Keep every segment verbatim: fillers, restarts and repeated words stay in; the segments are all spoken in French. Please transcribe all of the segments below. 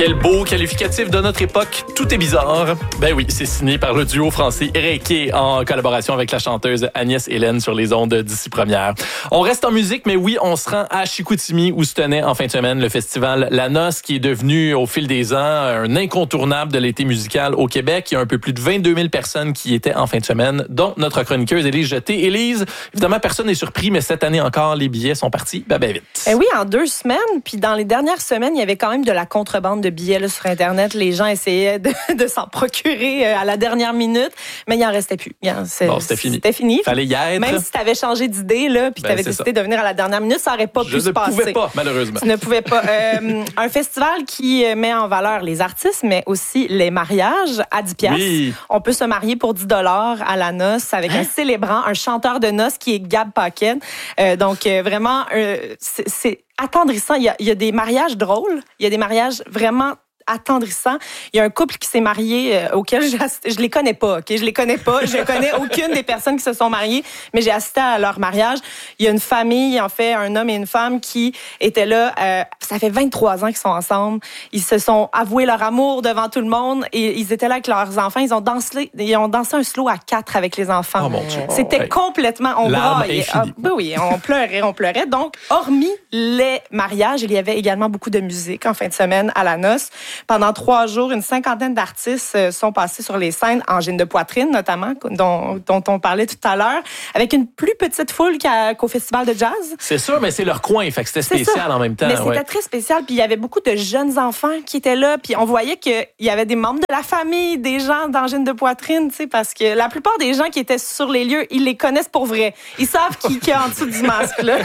Quel beau qualificatif de notre époque. Tout est bizarre. Ben oui, c'est signé par le duo français Reiki en collaboration avec la chanteuse Agnès Hélène sur les ondes d'ici première. On reste en musique, mais oui, on se rend à Chicoutimi où se tenait en fin de semaine le festival La Noce qui est devenu au fil des ans un incontournable de l'été musical au Québec. Il y a un peu plus de vingt-deux mille personnes qui y étaient en fin de semaine, dont notre chroniqueuse Élise Jeté. Élise, évidemment, personne n'est surpris, mais cette année encore, les billets sont partis ben, ben vite. Eh oui, en deux semaines. Puis dans les dernières semaines, il y avait quand même de la contrebande de billets là, sur Internet. Les gens essayaient de, de s'en procurer à la dernière minute, mais il n'en restait plus. C'est, bon, c'était fini. C'était fini. Fallait y être. Même si tu avais changé d'idée, là, puis tu avais ben, décidé ça. de venir à la dernière minute, ça n'aurait pas Je pu se passer. Je ne pouvais pas, malheureusement. Tu ne pouvais pas. Euh, un festival qui met en valeur les artistes, mais aussi les mariages à dix piastres. Oui. On peut se marier pour dix dollars à la noce avec hein? un célébrant, un chanteur de noces qui est Gab Paquette. Euh, donc, euh, vraiment, euh, c'est, c'est attendrissant. Il y, a, il y a des mariages drôles. Il y a des mariages vraiment attendrissant. Il y a un couple qui s'est marié euh, auquel j'ai assisté. Je les connais pas, OK? Je les connais pas. Je connais aucune des personnes qui se sont mariées, mais j'ai assisté à leur mariage. Il y a une famille, en fait, un homme et une femme qui étaient là. Euh, ça fait vingt-trois ans qu'ils sont ensemble. Ils se sont avoués leur amour devant tout le monde et ils étaient là avec leurs enfants. Ils ont dansé, ils ont dansé un slow à quatre avec les enfants. Oh mon Dieu. C'était hey. complètement... On braillait. Ah, ben oui, on pleurait, on pleurait. Donc, hormis les mariages, il y avait également beaucoup de musique en fin de semaine à la noce. Pendant trois jours, une cinquantaine d'artistes sont passés sur les scènes, Angine de poitrine notamment, dont, dont on parlait tout à l'heure, avec une plus petite foule qu'à, qu'au Festival de jazz. C'est sûr, mais c'est leur coin, fait que c'était spécial en même temps. Mais c'était ouais. très spécial, puis il y avait beaucoup de jeunes enfants qui étaient là, puis on voyait qu'il y avait des membres de la famille, des gens d'Angine de poitrine, tu sais, parce que la plupart des gens qui étaient sur les lieux, ils les connaissent pour vrai. Ils savent qui, qui est en dessous du masque, là.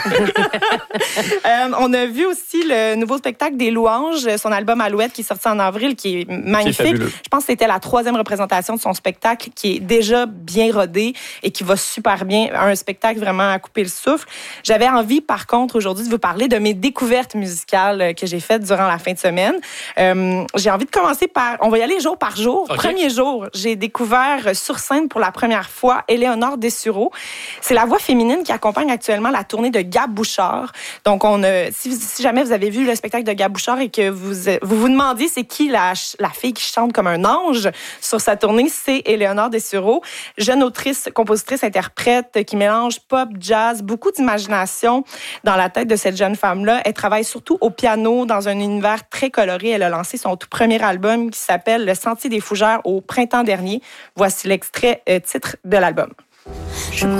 euh, on a vu aussi le nouveau spectacle des Louanges, son album Alouette qui est sorti en avril, qui est magnifique. Qui est je pense que c'était la troisième représentation de son spectacle qui est déjà bien rodé et qui va super bien. Un spectacle vraiment à couper le souffle. J'avais envie, par contre, aujourd'hui, de vous parler de mes découvertes musicales que j'ai faites durant la fin de semaine. Euh, j'ai envie de commencer par... On va y aller jour par jour. Okay. Premier jour, j'ai découvert sur scène pour la première fois Éléonore Dessureau. C'est la voix féminine qui accompagne actuellement la tournée de Gab Bouchard. Donc, on a, si, si jamais vous avez vu le spectacle de Gab Bouchard et que vous vous, vous demandiez c'est qui la, la fille qui chante comme un ange sur sa tournée, c'est Éléonore Dessureau. Jeune autrice, compositrice, interprète qui mélange pop, jazz, beaucoup d'imagination dans la tête de cette jeune femme-là. Elle travaille surtout au piano dans un univers très coloré. Elle a lancé son tout premier album qui s'appelle Le Sentier des Fougères au printemps dernier. Voici l'extrait euh, titre de l'album. Je